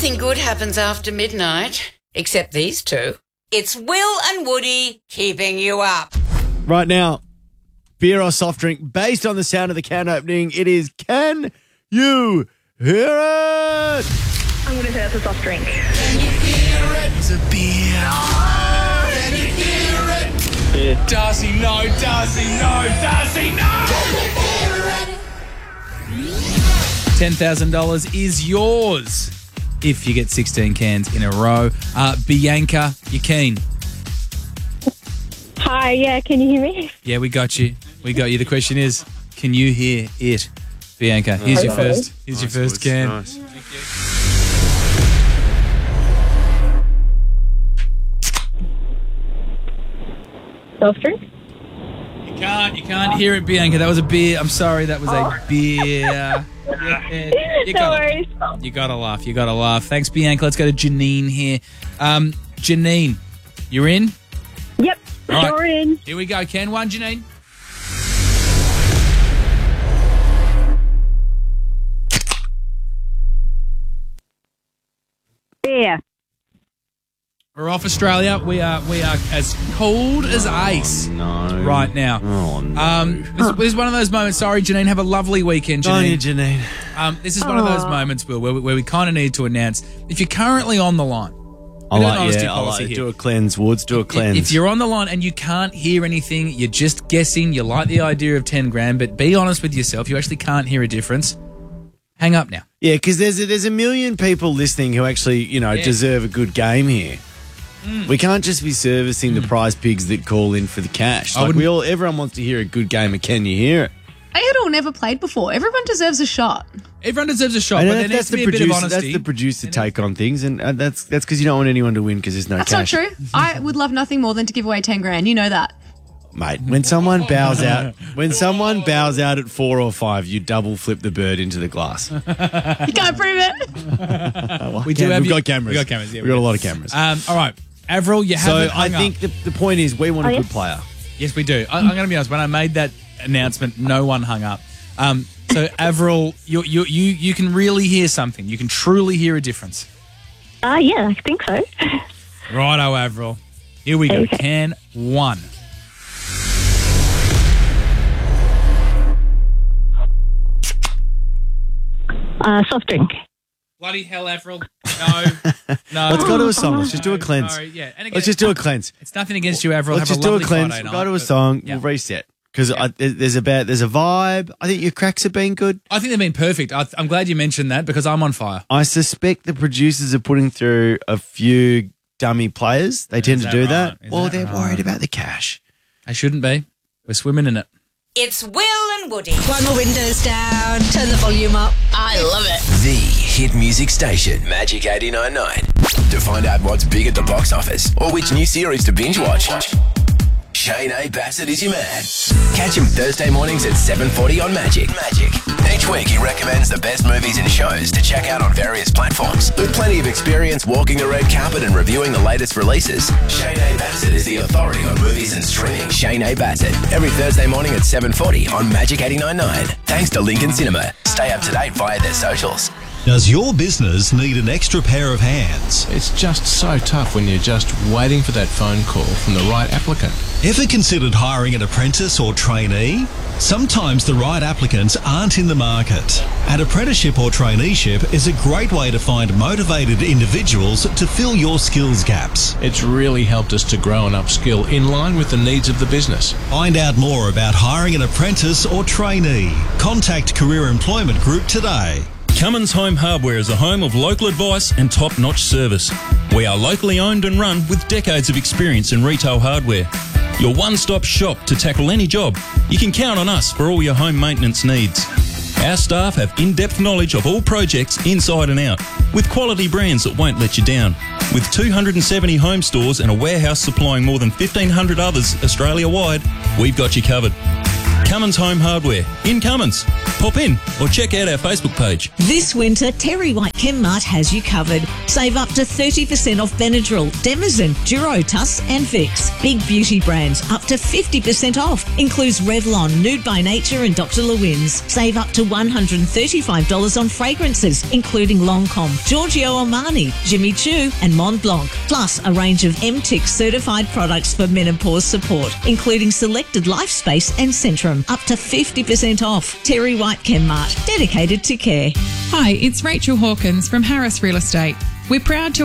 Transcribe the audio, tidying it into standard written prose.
Nothing good happens after midnight, except these two. It's Will and Woody keeping you up. Right now, beer or soft drink, based on the sound of the can opening, it is Can You Hear It? I'm going to say it's a soft drink. Can you hear it? It's a beer. Oh, can you hear it? Yeah. Darcy, no. Darcy, no. Darcy, no. Can you hear it? $10,000 is yours if you get 16 cans in a row. Bianca, you keen? Hi, yeah, can you hear me? Yeah, we got you. We got you. The question is, can you hear it? Bianca, here's your first. Here's your first can. Nice. Soft drink? You can't hear it, Bianca. That was a beer. I'm sorry, that was a beer. Yeah, No worries. You gotta laugh. You gotta laugh. Thanks, Bianca. Let's go to Janine here. Janine, you're in? Yep, All sure right. in. Here we go. Can one, Janine? Beer. We're off Australia. We are as cold as ice right now. Oh, no. This is one of those moments. Sorry, Janine. Have a lovely weekend, Oh, yeah, Janine. Janine. This is one of those moments, Will, where we kind of need to announce if you're currently on the line. Do a cleanse, Woods. Do a cleanse. If you're on the line and you can't hear anything, you're just guessing, you like the idea of 10 grand, but be honest with yourself, you actually can't hear a difference, hang up now. Yeah, because there's a million people listening who actually, deserve a good game here. We can't just be servicing the prize pigs that call in for the cash. Everyone wants to hear a good game of Can You Hear It? I had all never played before. Everyone deserves a shot. Everyone deserves a shot, but there needs to be a bit of honesty. That's the producer take on things, and that's because you don't want anyone to win because there's no That's cash. not true. I would love nothing more than to give away 10 grand. You know that. Mate, when someone bows out at 4 or 5, you double flip the bird into the glass. You can't prove it. We've got cameras. We've got cameras, yeah. We've got a lot of cameras. All right, Avril, you haven't hung up. I think the point is we want a good player. Yes, we do. I'm going to be honest. When I made that announcement, no one hung up. So, Avril, you can really hear something. You can truly hear a difference. Yeah, I think so. Righto, Avril. Here we go. Okay. Can one. Soft drink. Bloody hell, Avril. No. Let's go to a song. Let's just do a cleanse. Sorry, yeah. And again, Let's just do a cleanse. It's nothing against you, Avril. Let's Have just do a lovely cleanse. Friday We'll night, go to a but- song. Yeah. We'll reset. Because there's a vibe. I think your cracks have been good. I think they've been perfect. I'm glad you mentioned that because I'm on fire. I suspect the producers are putting through a few dummy players. They tend to do that. Well, they're worried about the cash. They shouldn't be. We're swimming in it. It's Will and Woody. Wipe my windows down, turn the volume up. I love it. The hit music station, Magic 89.9. To find out what's big at the box office or which new series to binge watch, Shane A. Bassett is your man. Catch him Thursday mornings at 7:40 on Magic. Each week he recommends the best movies and shows to check out on various platforms. With plenty of experience walking the red carpet and reviewing the latest releases, Shane A. Bassett is the authority on movies and streaming. Shane A. Bassett, every Thursday morning at 7:40 on Magic 89.9. Thanks to Lincoln Cinema. Stay up to date via their socials. Does your business need an extra pair of hands? It's just so tough when you're just waiting for that phone call from the right applicant. Ever considered hiring an apprentice or trainee? Sometimes the right applicants aren't in the market. An apprenticeship or traineeship is a great way to find motivated individuals to fill your skills gaps. It's really helped us to grow and upskill in line with the needs of the business. Find out more about hiring an apprentice or trainee. Contact Career Employment Group today. Cummins Home Hardware is a home of local advice and top-notch service. We are locally owned and run with decades of experience in retail hardware. Your one-stop shop to tackle any job. You can count on us for all your home maintenance needs. Our staff have in-depth knowledge of all projects inside and out, with quality brands that won't let you down. With 270 home stores and a warehouse supplying more than 1,500 others Australia-wide, we've got you covered. Cummins Home Hardware in Cummins. Pop in or check out our Facebook page. This winter, Terry White Chemmart has you covered. Save up to 30% off Benadryl, Demazin, Durotus and Vicks. Big beauty brands up to 50% off. Includes Revlon, Nude by Nature and Dr. Lewin's. Save up to $135 on fragrances, including Lancôme, Giorgio Armani, Jimmy Choo and Mont Blanc. Plus a range of MTIC certified products for menopause support, including selected LifeSpace and Centrum. Up to 50% off. Terry White Chemmart, dedicated to care. Hi, it's Rachel Hawkins from Harris Real Estate. We're proud to